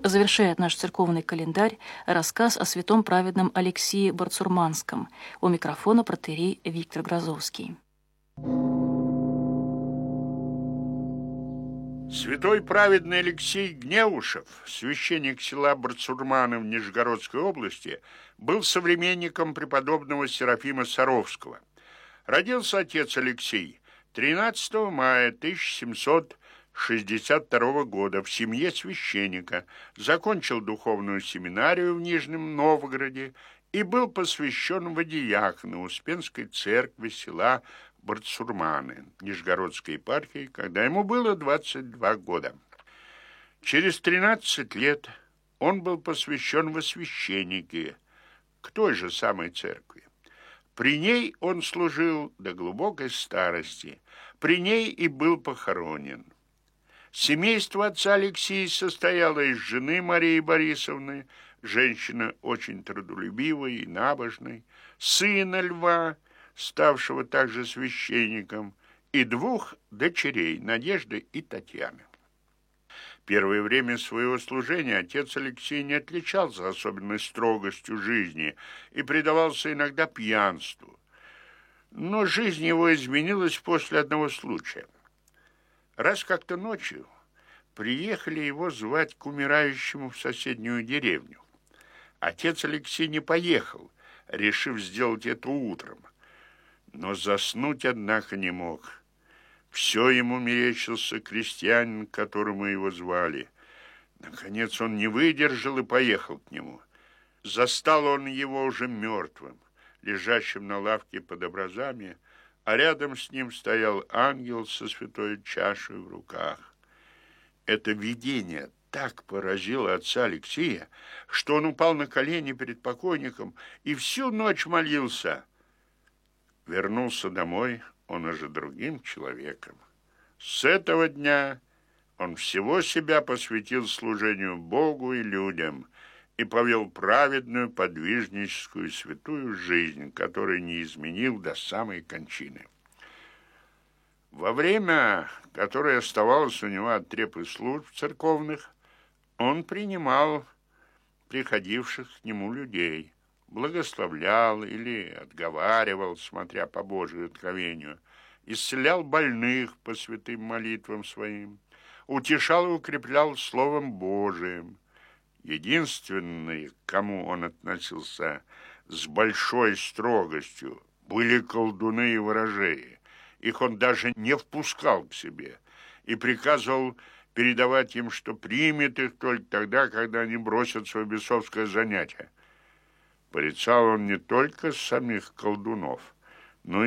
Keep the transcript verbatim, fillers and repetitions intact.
Завершает наш церковный календарь рассказ о святом праведном Алексии Барцурманском. У микрофона протоиерей Виктор Грозовский. Святой праведный Алексей Гнеушев, священник села Барцурманы в Нижегородской области, был современником преподобного Серафима Саровского. Родился отец Алексей тринадцатого мая тысяча семьсот шестьдесят второго года в семье священника, закончил духовную семинарию в Нижнем Новгороде и был посвящен водиякону Успенской церкви села Барцурманы Нижегородской епархии, когда ему было двадцать два года. Через тринадцать лет он был посвящен во священники к той же самой церкви. При ней он служил до глубокой старости, при ней и был похоронен. Семейство отца Алексея состояло из жены Марии Борисовны, женщины очень трудолюбивой и набожной, сына Льва, ставшего также священником, и двух дочерей, Надежды и Татьяны. Первое время своего служения отец Алексей не отличался особенной строгостью жизни и предавался иногда пьянству. Но жизнь его изменилась после одного случая. Раз как-то ночью приехали его звать к умирающему в соседнюю деревню. Отец Алексей не поехал, решив сделать это утром. Но заснуть, однако, не мог. Все ему мерещился крестьянин, к которому его звали. Наконец он не выдержал и поехал к нему. Застал он его уже мертвым, лежащим на лавке под образами, а рядом с ним стоял ангел со святой чашей в руках. Это видение так поразило отца Алексея, что он упал на колени перед покойником и всю ночь молился. Вернулся домой он уже другим человеком. С этого дня он всего себя посвятил служению Богу и людям и повел праведную, подвижническую, святую жизнь, которую не изменил до самой кончины. Во время, которое оставалось у него от треп служб церковных, он принимал приходивших к нему людей, благословлял или отговаривал, смотря по Божию откровению, исцелял больных по святым молитвам своим, утешал и укреплял Словом Божиим. Единственные, к кому он относился с большой строгостью, были колдуны и ворожеи. Их он даже не впускал к себе и приказывал передавать им, что примет их только тогда, когда они бросят свое бесовское занятие. Порицал он не только самих колдунов,